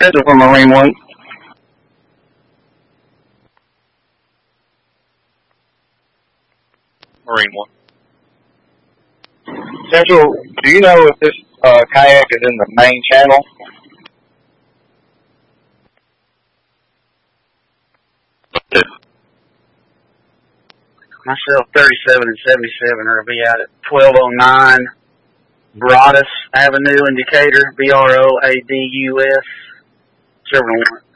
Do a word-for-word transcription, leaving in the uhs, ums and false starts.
Central for Marine One. Marine One. Central, do you know if this uh, kayak is in the main channel? Myself, thirty-seven and seventy-seven are going to be out at twelve oh nine Broadus Avenue in Decatur, B R O A D U S, seven oh one.